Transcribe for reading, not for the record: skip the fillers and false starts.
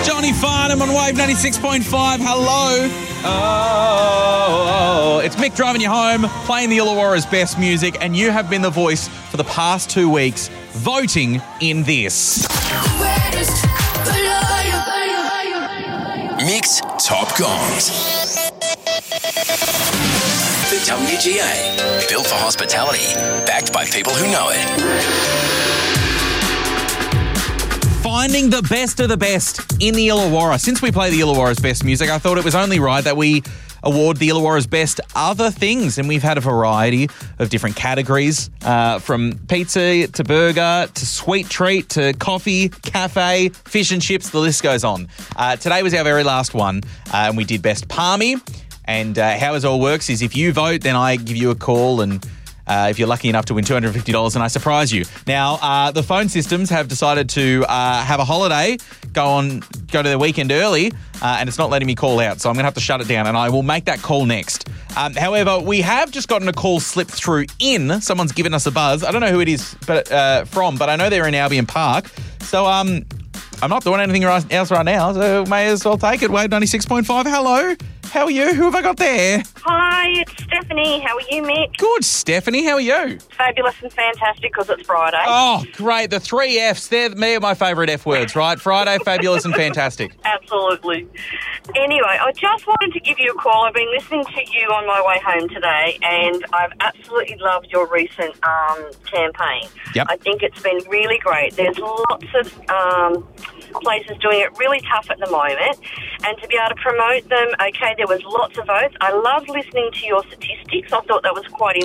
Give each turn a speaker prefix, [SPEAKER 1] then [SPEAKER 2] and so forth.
[SPEAKER 1] Johnny Farnham on Wave 96.5. Hello. Oh, it's Mick driving you home, playing the Illawarra's best music, and you have been the voice for the past 2 weeks, voting in this.
[SPEAKER 2] Mick's Top Gongs. The WGA, built for hospitality, backed by people who know it.
[SPEAKER 1] Finding the best of the best in the Illawarra. Since we play the Illawarra's best music, I thought it was only right that we award the Illawarra's best other things. And we've had a variety of different categories, from pizza to burger to sweet treat to coffee, cafe, fish and chips. The list goes on. Today was our very last one, and we did best palmy. And how it all works is if you vote, then I give you a call, and if you're lucky enough to win $250 and I surprise you. Now, the phone systems have decided to have a holiday, go to their weekend early, and it's not letting me call out. So I'm going to have to shut it down, and I will make that call next. However, we have just gotten a call slipped through in. Someone's given us a buzz. I don't know who it is but I know they're in Albion Park. So I'm not doing anything else right now, so may as well take it. Wave 96.5. Hello. How are you? Who have I got there?
[SPEAKER 3] Hi, it's Stephanie. How are you, Mick?
[SPEAKER 1] Good, Stephanie. How are you?
[SPEAKER 3] Fabulous and fantastic because it's Friday.
[SPEAKER 1] Oh, great. The 3 Fs. They're my favourite F words, right? Friday, fabulous and fantastic.
[SPEAKER 3] Absolutely. Anyway, I just wanted to give you a call. I've been listening to you on my way home today, and I've absolutely loved your recent campaign.
[SPEAKER 1] Yep.
[SPEAKER 3] I think it's been really great. There's lots of places doing it really tough at the moment, and to be able to promote them, okay, there was lots of votes. I loved listening to your statistics. I thought that was quite